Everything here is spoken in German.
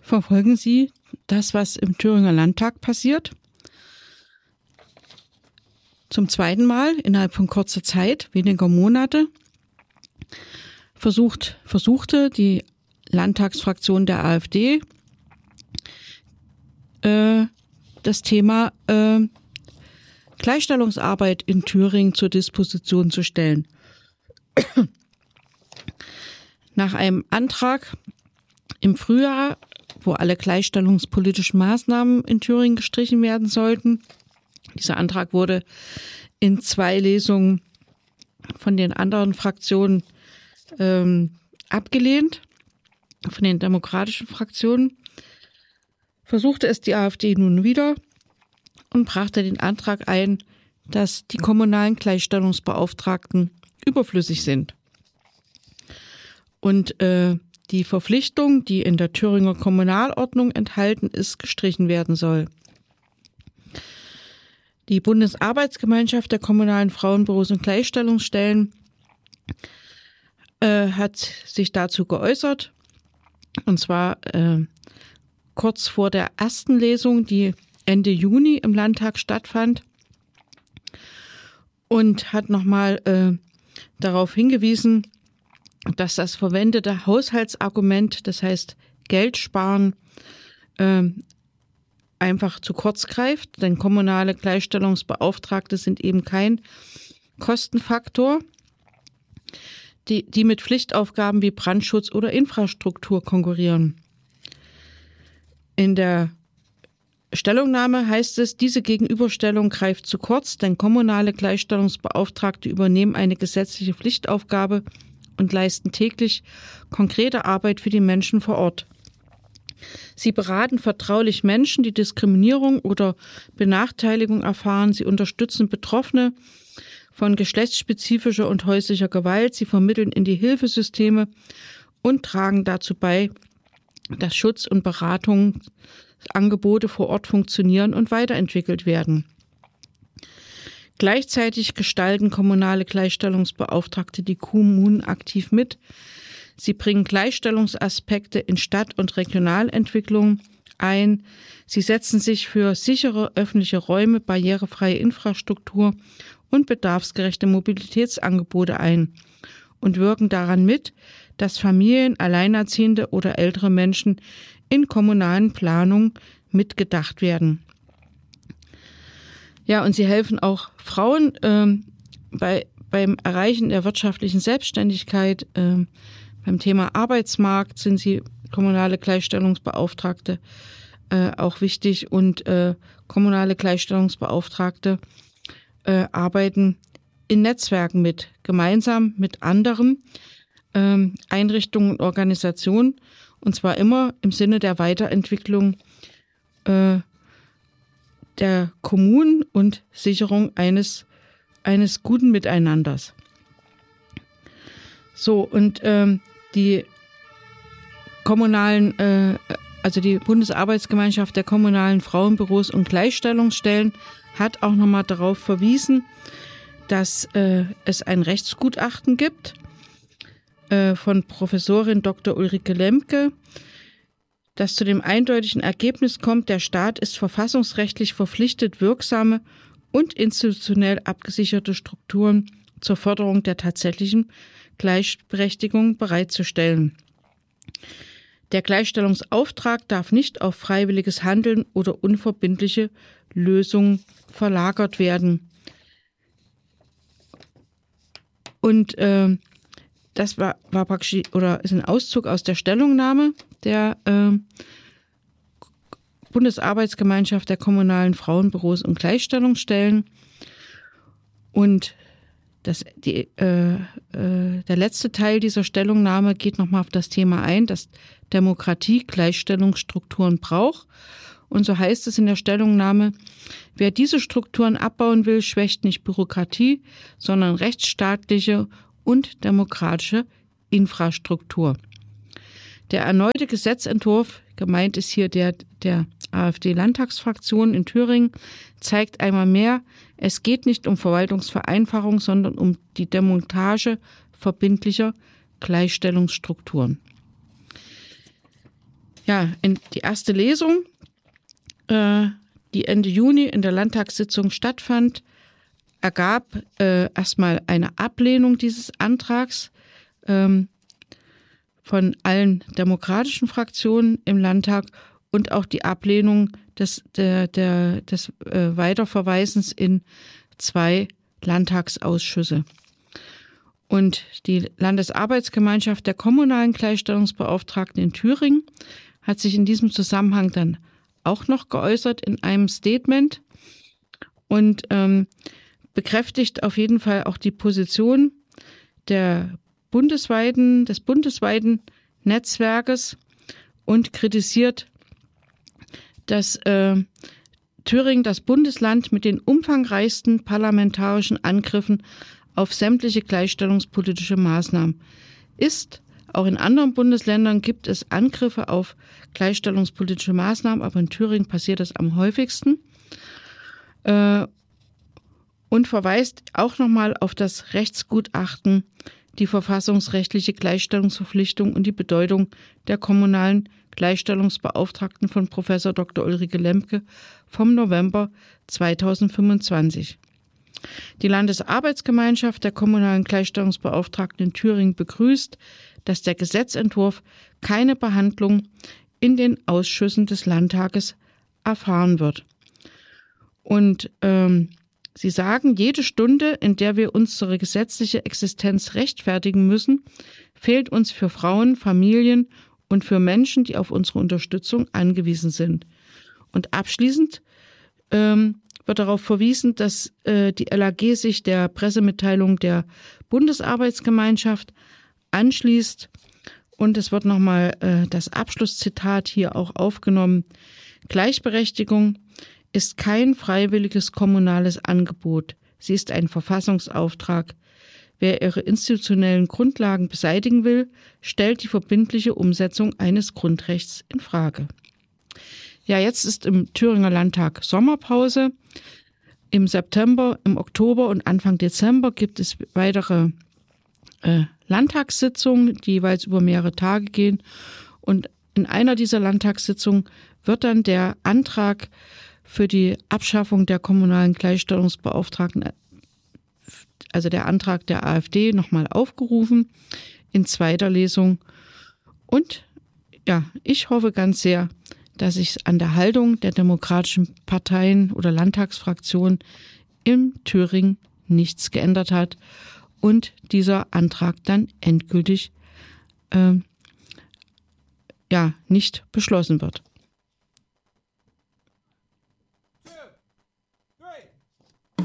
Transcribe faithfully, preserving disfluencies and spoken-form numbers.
verfolgen Sie das, was im Thüringer Landtag passiert. Zum zweiten Mal innerhalb von kurzer Zeit, weniger Monate, versucht, versuchte die Landtagsfraktion der AfD äh, das Thema äh, Gleichstellungsarbeit in Thüringen zur Disposition zu stellen. Nach einem Antrag im Frühjahr, wo alle gleichstellungspolitischen Maßnahmen in Thüringen gestrichen werden sollten. Dieser Antrag wurde in zwei Lesungen von den anderen Fraktionen ähm, abgelehnt, von den demokratischen Fraktionen. Versuchte es die AfD nun wieder und brachte den Antrag ein, dass die kommunalen Gleichstellungsbeauftragten überflüssig sind. Und äh, die Verpflichtung, die in der Thüringer Kommunalordnung enthalten ist, gestrichen werden soll. Die Bundesarbeitsgemeinschaft der kommunalen Frauenbüros und Gleichstellungsstellen äh, hat sich dazu geäußert, und zwar äh, kurz vor der ersten Lesung, die Ende Juni im Landtag stattfand, und hat nochmal äh, darauf hingewiesen, dass das verwendete Haushaltsargument, das heißt Geld sparen, äh, einfach zu kurz greift, denn kommunale Gleichstellungsbeauftragte sind eben kein Kostenfaktor, die, die mit Pflichtaufgaben wie Brandschutz oder Infrastruktur konkurrieren. In der Stellungnahme heißt es, diese Gegenüberstellung greift zu kurz, denn kommunale Gleichstellungsbeauftragte übernehmen eine gesetzliche Pflichtaufgabe und leisten täglich konkrete Arbeit für die Menschen vor Ort. Sie beraten vertraulich Menschen, die Diskriminierung oder Benachteiligung erfahren. Sie unterstützen Betroffene von geschlechtsspezifischer und häuslicher Gewalt. Sie vermitteln in die Hilfesysteme und tragen dazu bei, dass Schutz- und Beratungsangebote vor Ort funktionieren und weiterentwickelt werden. Gleichzeitig gestalten kommunale Gleichstellungsbeauftragte die Kommunen aktiv mit. Sie bringen Gleichstellungsaspekte in Stadt- und Regionalentwicklung ein. Sie setzen sich für sichere öffentliche Räume, barrierefreie Infrastruktur und bedarfsgerechte Mobilitätsangebote ein und wirken daran mit, dass Familien, Alleinerziehende oder ältere Menschen in kommunalen Planungen mitgedacht werden. Ja, und sie helfen auch Frauen ähm, bei, beim Erreichen der wirtschaftlichen Selbstständigkeit. Ähm, beim Thema Arbeitsmarkt sind sie kommunale Gleichstellungsbeauftragte äh, auch wichtig, und äh, kommunale Gleichstellungsbeauftragte äh, arbeiten in Netzwerken mit, gemeinsam mit anderen ähm, Einrichtungen und Organisationen, und zwar immer im Sinne der Weiterentwicklung äh, der Kommunen und Sicherung eines, eines guten Miteinanders. So, und ähm, die kommunalen, äh, also die Bundesarbeitsgemeinschaft der kommunalen Frauenbüros und Gleichstellungsstellen hat auch nochmal darauf verwiesen, dass äh, es ein Rechtsgutachten gibt äh, von Professorin Doktor Ulrike Lemke, das zu dem eindeutigen Ergebnis kommt, der Staat ist verfassungsrechtlich verpflichtet, wirksame und institutionell abgesicherte Strukturen zur Förderung der tatsächlichen Gleichberechtigung bereitzustellen. Der Gleichstellungsauftrag darf nicht auf freiwilliges Handeln oder unverbindliche Lösungen verlagert werden. Und äh, das war, war praktisch oder ist ein Auszug aus der Stellungnahme der äh, Bundesarbeitsgemeinschaft der kommunalen Frauenbüros und Gleichstellungsstellen. Und das, die, äh, äh, der letzte Teil dieser Stellungnahme geht nochmal auf das Thema ein, dass Demokratie Gleichstellungsstrukturen braucht. Und so heißt es in der Stellungnahme, wer diese Strukturen abbauen will, schwächt nicht Bürokratie, sondern rechtsstaatliche und demokratische Infrastruktur. Der erneute Gesetzentwurf, gemeint ist hier der, der AfD-Landtagsfraktion in Thüringen, zeigt einmal mehr, es geht nicht um Verwaltungsvereinfachung, sondern um die Demontage verbindlicher Gleichstellungsstrukturen. Ja, in die erste Lesung, äh, die Ende Juni in der Landtagssitzung stattfand, ergab äh, erstmal eine Ablehnung dieses Antrags ähm, von allen demokratischen Fraktionen im Landtag und auch die Ablehnung des, der, der, des äh, Weiterverweisens in zwei Landtagsausschüsse. Und die Landesarbeitsgemeinschaft der kommunalen Gleichstellungsbeauftragten in Thüringen hat sich in diesem Zusammenhang dann auch noch geäußert in einem Statement und ähm, bekräftigt auf jeden Fall auch die Position der bundesweiten, des bundesweiten Netzwerkes und kritisiert, dass äh, Thüringen das Bundesland mit den umfangreichsten parlamentarischen Angriffen auf sämtliche gleichstellungspolitische Maßnahmen ist. Auch in anderen Bundesländern gibt es Angriffe auf gleichstellungspolitische Maßnahmen, aber in Thüringen passiert das am häufigsten. Äh, und verweist auch nochmal auf das Rechtsgutachten, die verfassungsrechtliche Gleichstellungsverpflichtung und die Bedeutung der kommunalen Gleichstellungsbeauftragten von Professor Doktor Ulrike Lemke vom November zweitausendfünfundzwanzig. Die Landesarbeitsgemeinschaft der kommunalen Gleichstellungsbeauftragten in Thüringen begrüßt, dass der Gesetzentwurf keine Behandlung in den Ausschüssen des Landtages erfahren wird. Und ähm, sie sagen, jede Stunde, in der wir unsere gesetzliche Existenz rechtfertigen müssen, fehlt uns für Frauen, Familien und für Menschen, die auf unsere Unterstützung angewiesen sind. Und abschließend ähm, wird darauf verwiesen, dass äh, die L A G sich der Pressemitteilung der Bundesarbeitsgemeinschaft anschließt. Und es wird nochmal äh, das Abschlusszitat hier auch aufgenommen. Gleichberechtigung ist kein freiwilliges kommunales Angebot. Sie ist ein Verfassungsauftrag. Wer ihre institutionellen Grundlagen beseitigen will, stellt die verbindliche Umsetzung eines Grundrechts in Frage. Ja, jetzt ist im Thüringer Landtag Sommerpause. Im September, im Oktober und Anfang Dezember gibt es weitere äh, Landtagssitzungen, die jeweils über mehrere Tage gehen. Und in einer dieser Landtagssitzungen wird dann der Antrag für die Abschaffung der kommunalen Gleichstellungsbeauftragten, also der Antrag der AfD, nochmal aufgerufen in zweiter Lesung. Und ja, ich hoffe ganz sehr, dass sich an der Haltung der demokratischen Parteien oder Landtagsfraktionen in Thüringen nichts geändert hat und dieser Antrag dann endgültig äh, ja, nicht beschlossen wird.